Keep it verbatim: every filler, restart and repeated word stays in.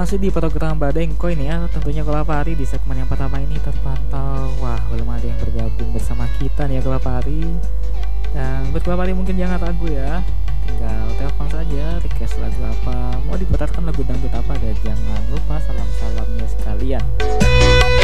masih di program Badengko ini ya. Tentunya Golapari di segmen yang pertama ini terpantau. Wah, belum ada yang bergabung bersama kita nih ya Golapari. Dan buat Golapari mungkin jangan ragu ya. Tinggal telepon saja, request lagu apa, mau diputarkan lagu dangdut apa, dan jangan lupa salam-salamnya sekalian.